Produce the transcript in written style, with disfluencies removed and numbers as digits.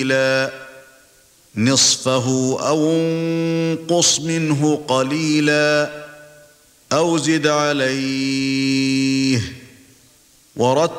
نصفه أو انقص منه قليلا أو زد عليه ورتل